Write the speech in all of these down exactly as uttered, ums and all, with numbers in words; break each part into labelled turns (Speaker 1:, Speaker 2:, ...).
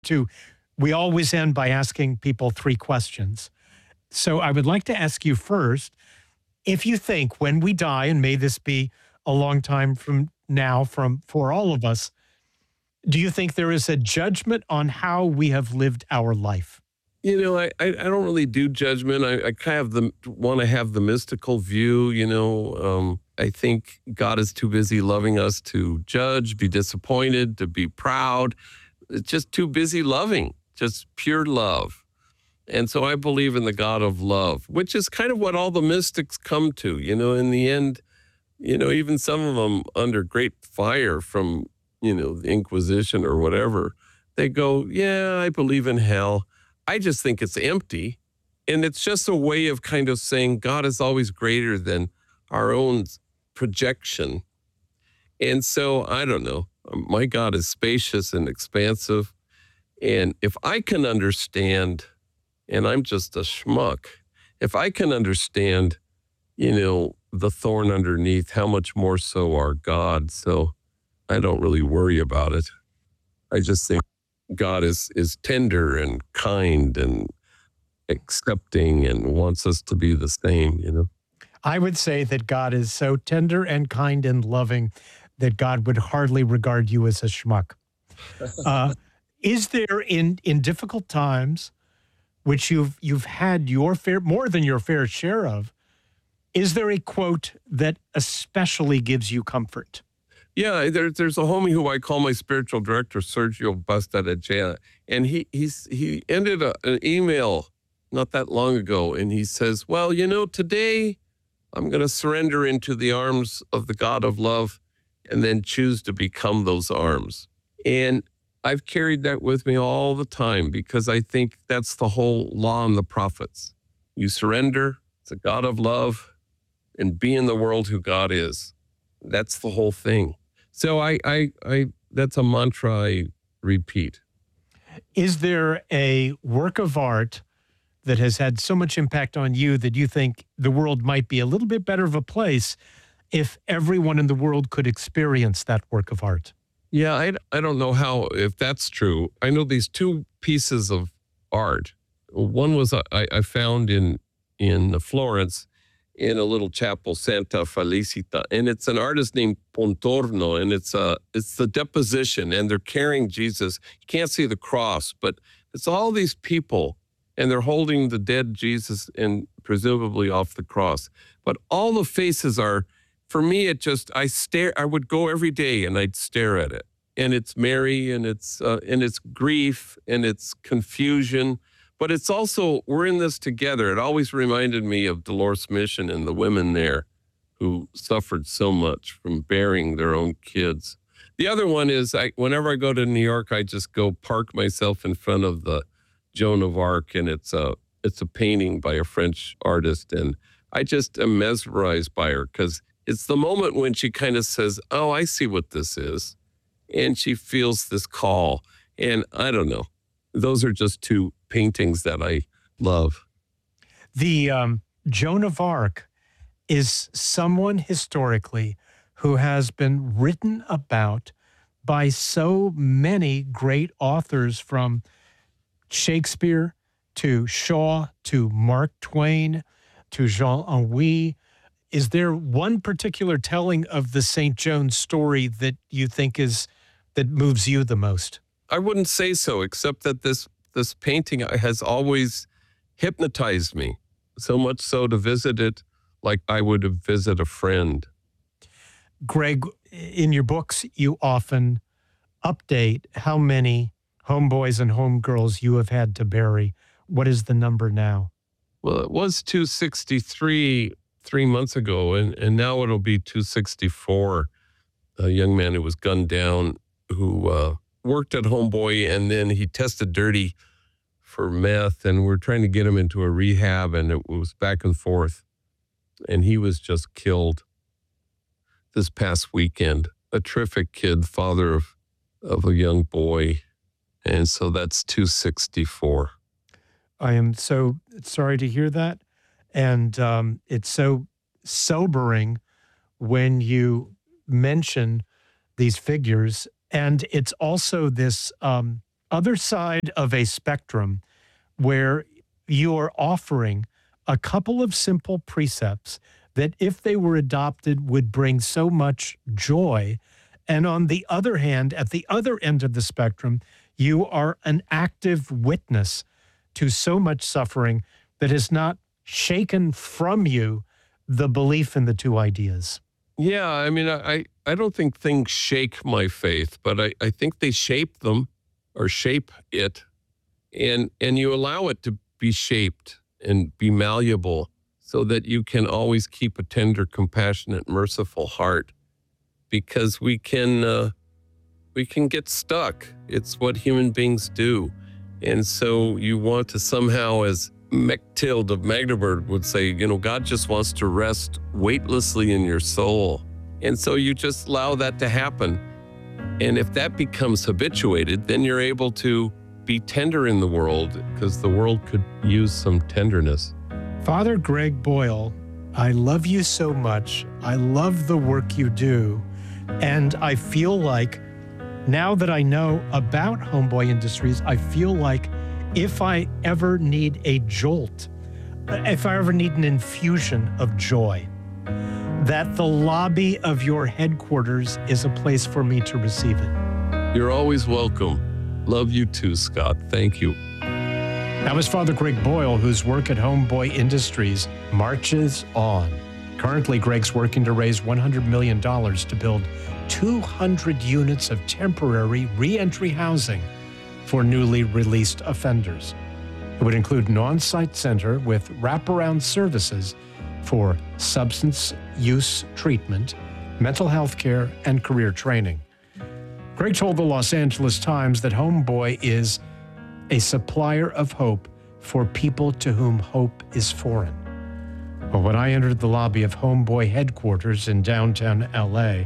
Speaker 1: to, we always end by asking people three questions. So I would like to ask you first, if you think when we die, and may this be a long time from now from for all of us, do you think there is a judgment on how we have lived our life?
Speaker 2: You know, I, I, I don't really do judgment. I, I kind of the, want to have the mystical view, you know. Um, I think God is too busy loving us to judge, be disappointed, to be proud. It's just too busy loving, just pure love. And so I believe in the God of love, which is kind of what all the mystics come to, you know, in the end, you know, even some of them under great fire from, you know, the Inquisition or whatever, they go, yeah, I believe in hell. I just think it's empty. And it's just a way of kind of saying God is always greater than our own projection. And so, I don't know, my God is spacious and expansive. And if I can understand, and I'm just a schmuck, if I can understand, you know, the thorn underneath, how much more so our God. So I don't really worry about it. I just think God is is tender and kind and accepting and wants us to be the same, you know.
Speaker 1: I would say that God is so tender and kind and loving that God would hardly regard you as a schmuck. Uh, is there in in difficult times, which you've you've had your fair more than your fair share of, is there a quote that especially gives you comfort?
Speaker 2: Yeah, there, there's a homie who I call my spiritual director, Sergio Bastarachea, and he he's he ended a, an email not that long ago, and he says, well, you know, today I'm going to surrender into the arms of the God of love and then choose to become those arms. And I've carried that with me all the time because I think that's the whole law and the prophets. You surrender to God of love and be in the world who God is. That's the whole thing. So I, I, I, that's a mantra I repeat.
Speaker 1: Is there a work of art that has had so much impact on you that you think the world might be a little bit better of a place if everyone in the world could experience that work of art?
Speaker 2: Yeah, I, I don't know how, if that's true. I know these two pieces of art. One was I, I found in, in Florence, in a little chapel, Santa Felicita, and it's an artist named Pontorno, and it's a it's the deposition, and they're carrying Jesus. You can't see the cross, but it's all these people, and they're holding the dead Jesus and presumably off the cross. But all the faces are, for me, it just I stare. I would go every day and I'd stare at it, and it's Mary, and it's uh, and it's grief, and it's confusion. But it's also, we're in this together. It always reminded me of Dolores Mission and the women there who suffered so much from bearing their own kids. The other one is, I, whenever I go to New York, I just go park myself in front of the Joan of Arc, and it's a, it's a painting by a French artist. And I just am mesmerized by her because it's the moment when she kind of says, oh, I see what this is. And she feels this call. And I don't know. Those are just two paintings that I love.
Speaker 1: The um, Joan of Arc is someone historically who has been written about by so many great authors, from Shakespeare to Shaw to Mark Twain to Jean Anouilh. Is there one particular telling of the Saint Joan story that you think is that moves you the most?
Speaker 2: I wouldn't say so, except that this this painting has always hypnotized me, so much so to visit it like I would visit a friend.
Speaker 1: Greg, in your books, you often update how many homeboys and homegirls you have had to bury. What is the number now?
Speaker 2: Well, it was two sixty-three three months ago, and, and now it'll be two sixty-four. A young man who was gunned down who... Uh, worked at Homeboy, and then he tested dirty for meth, and we're trying to get him into a rehab, and it was back and forth. And he was just killed this past weekend. A terrific kid, father of, of a young boy. And so that's two sixty-four.
Speaker 1: I am so sorry to hear that. And um, it's so sobering when you mention these figures. And it's also this um, other side of a spectrum where you are offering a couple of simple precepts that, if they were adopted, would bring so much joy. And on the other hand, at the other end of the spectrum, you are an active witness to so much suffering that has not shaken from you the belief in the two ideas.
Speaker 2: Yeah, I mean, I, I don't think things shake my faith, but I, I think they shape them or shape it. And, and you allow it to be shaped and be malleable so that you can always keep a tender, compassionate, merciful heart, because we can uh, we can get stuck. It's what human beings do. And so you want to somehow, as Mechthild of Magdeburg would say, you know, God just wants to rest weightlessly in your soul. And so you just allow that to happen. And if that becomes habituated, then you're able to be tender in the world, because the world could use some tenderness.
Speaker 1: Father Greg Boyle, I love you so much. I love the work you do. And I feel like, now that I know about Homeboy Industries, I feel like if I ever need a jolt, if I ever need an infusion of joy, that the lobby of your headquarters is a place for me to receive it.
Speaker 2: You're always welcome. Love you too, Scott. Thank you.
Speaker 1: That was Father Greg Boyle, whose work at Homeboy Industries marches on. Currently, Greg's working to raise one hundred million dollars to build two hundred units of temporary re-entry housing for newly released offenders. It would include an on-site center with wraparound services for substance use treatment, mental health care, and career training. Greg told the Los Angeles Times that Homeboy is a supplier of hope for people to whom hope is foreign. Well, when I entered the lobby of Homeboy headquarters in downtown L A,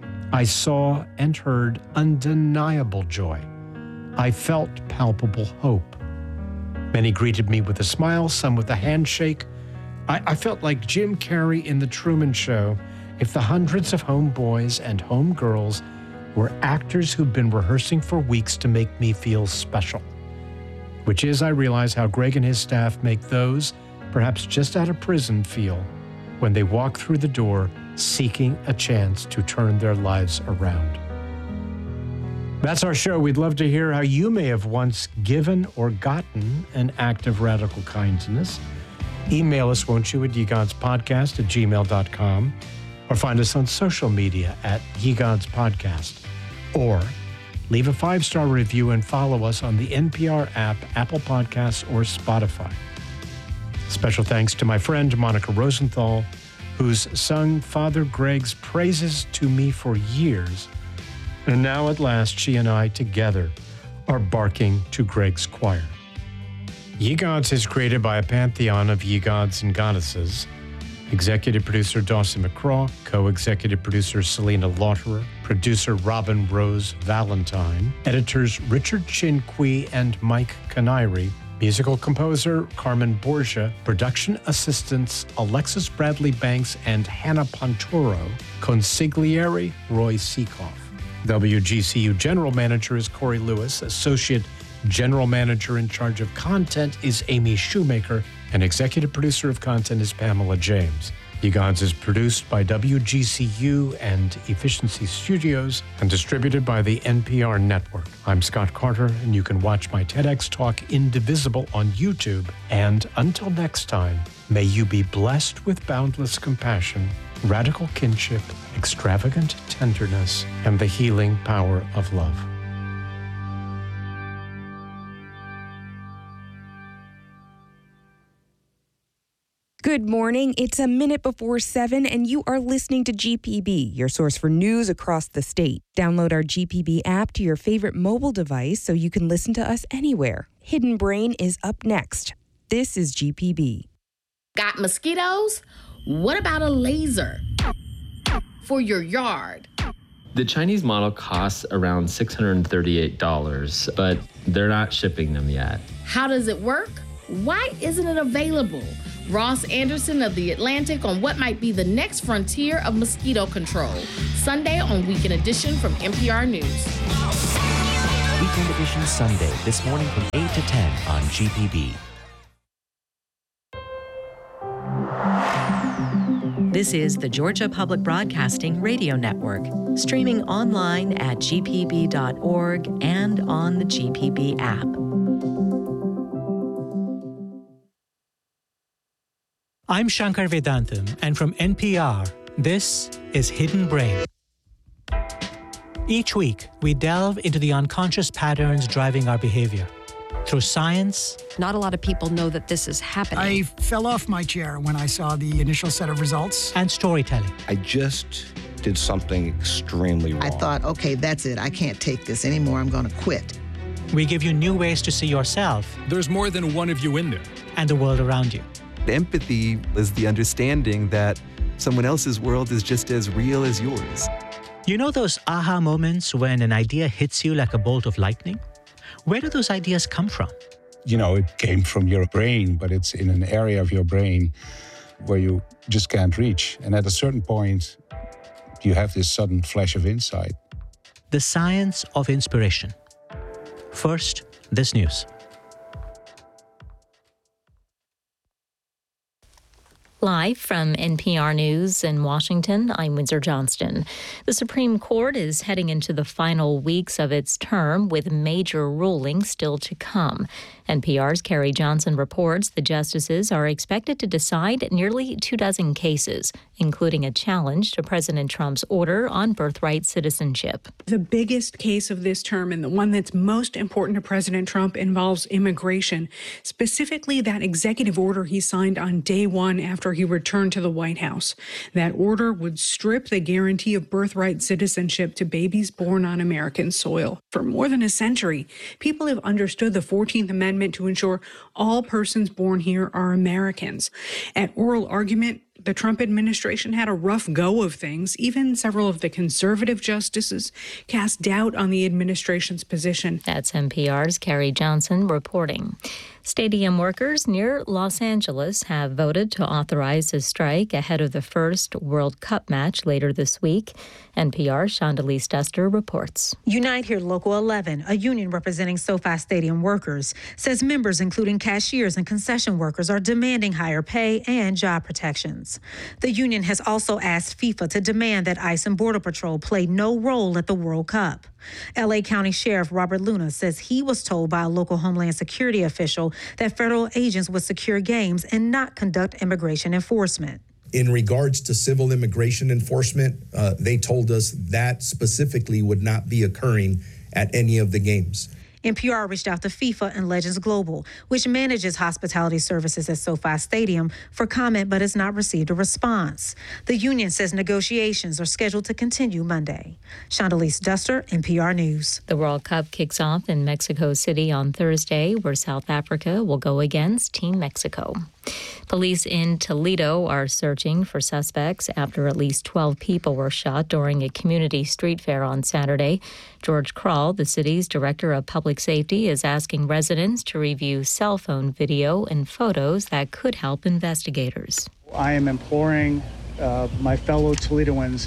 Speaker 1: I saw and heard undeniable joy. I felt palpable hope. Many greeted me with a smile, some with a handshake. I, I felt like Jim Carrey in The Truman Show if the hundreds of homeboys and homegirls were actors who'd been rehearsing for weeks to make me feel special. Which is, I realize, how Greg and his staff make those, perhaps just out of prison, feel when they walk through the door seeking a chance to turn their lives around. That's our show. We'd love to hear how you may have once given or gotten an act of radical kindness. Email us, won't you, at yegodspodcast at gmail dot com, or find us on social media at yegodspodcast, or leave a five-star review and follow us on the N P R app, Apple Podcasts, or Spotify. Special thanks to my friend Monica Rosenthal, who's sung Father Greg's praises to me for years. And now at last, she and I together are barking to Greg's choir. Ye Gods is created by a pantheon of ye gods and goddesses. Executive producer Dawson McCraw, co-executive producer Selena Lauterer, producer Robin Rose Valentine, editors Richard Chin Kui and Mike Canary, musical composer Carmen Borgia, production assistants Alexis Bradley Banks and Hannah Ponturo, consigliere Roy Seekoff. W G C U General Manager is Corey Lewis, Associate General Manager in charge of content is Amy Shoemaker, and Executive Producer of Content is Pamela James. Ye Gods is produced by W G C U and Efficiency Studios and distributed by the N P R Network. I'm Scott Carter, and you can watch my TEDx talk Indivisible on YouTube. And until next time, may you be blessed with boundless compassion, radical kinship, extravagant tenderness, and the healing power of love.
Speaker 3: Good morning. It's a minute before seven, and you are listening to G P B, your source for news across the state. Download our G P B app to your favorite mobile device so you can listen to us anywhere. Hidden Brain is up next. This is G P B.
Speaker 4: Got mosquitoes? What about a laser for your yard?
Speaker 5: The Chinese model costs around six hundred thirty-eight dollars, but they're not shipping them yet.
Speaker 4: How does it work? Why isn't it available? Ross Anderson of The Atlantic on what might be the next frontier of mosquito control. Sunday on Weekend Edition from N P R News.
Speaker 6: Weekend Edition Sunday, this morning from eight to ten on G P B.
Speaker 7: This is the Georgia Public Broadcasting Radio Network, streaming online at g p b dot org and on the G P B app.
Speaker 8: I'm Shankar Vedantam, and from N P R, this is Hidden Brain. Each week, we delve into the unconscious patterns driving our behavior. Through science.
Speaker 9: Not a lot of people know that this is happening.
Speaker 10: I fell off my chair when I saw the initial set of results.
Speaker 8: And storytelling.
Speaker 11: I just did something extremely wrong.
Speaker 12: I thought, okay, that's it. I can't take this anymore. I'm going to quit.
Speaker 8: We give you new ways to see yourself.
Speaker 13: There's more than one of you in there.
Speaker 8: And the world around you.
Speaker 14: Empathy is the understanding that someone else's world is just as real as yours.
Speaker 8: You know those aha moments when an idea hits you like a bolt of lightning? Where do those ideas come from?
Speaker 15: You know, it came from your brain, but it's in an area of your brain where you just can't reach. And at a certain point, you have this sudden flash of insight.
Speaker 8: The science of inspiration. First, this news.
Speaker 16: Live from N P R News in Washington, I'm Windsor Johnston. The Supreme Court is heading into the final weeks of its term with major rulings still to come. N P R's Carrie Johnson reports the justices are expected to decide nearly two dozen cases, including a challenge to President Trump's order on birthright citizenship.
Speaker 17: The biggest case of this term, and the one that's most important to President Trump, involves immigration, specifically that executive order he signed on day one after he returned to the White House. That order would strip the guarantee of birthright citizenship to babies born on American soil. For more than a century, people have understood the fourteenth Amendment to ensure all persons born here are Americans. At oral argument, the Trump administration had a rough go of things. Even several of the conservative justices cast doubt on the administration's position.
Speaker 16: That's N P R's Carrie Johnson reporting. Stadium workers near Los Angeles have voted to authorize a strike ahead of the first World Cup match later this week. N P R's Shondelise Duster reports.
Speaker 18: Unite Here Local eleven, a union representing SoFi Stadium workers, says members, including cashiers and concession workers, are demanding higher pay and job protections. The union has also asked FIFA to demand that ICE and Border Patrol play no role at the World Cup. L A County Sheriff Robert Luna says he was told by a local Homeland Security official that federal agents would secure games and not conduct immigration enforcement.
Speaker 19: In regards to civil immigration enforcement, uh, they told us that specifically would not be occurring at any of the games.
Speaker 18: N P R reached out to FIFA and Legends Global, which manages hospitality services at SoFi Stadium, for comment but has not received a response. The union says negotiations are scheduled to continue Monday. Shondelise Duster, N P R News.
Speaker 16: The World Cup kicks off in Mexico City on Thursday, where South Africa will go against Team Mexico. Police in Toledo are searching for suspects after at least twelve people were shot during a community street fair on Saturday. George Krall, the city's director of public safety, is asking residents to review cell phone video and photos that could help investigators.
Speaker 20: I am imploring uh, my fellow Toledoans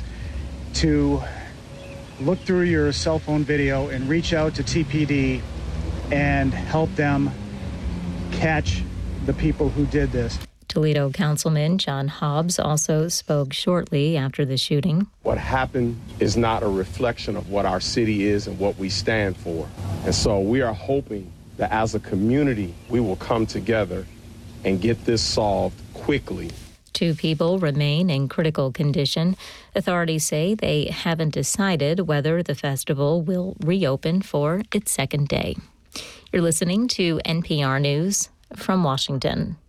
Speaker 20: to look through your cell phone video and reach out to T P D and help them catch the people who did this.
Speaker 16: Toledo Councilman John Hobbs also spoke shortly after the shooting.
Speaker 21: What happened is not a reflection of what our city is and what we stand for. And so we are hoping that as a community, we will come together and get this solved quickly.
Speaker 16: Two people remain in critical condition. Authorities say they haven't decided whether the festival will reopen for its second day. You're listening to N P R News from Washington.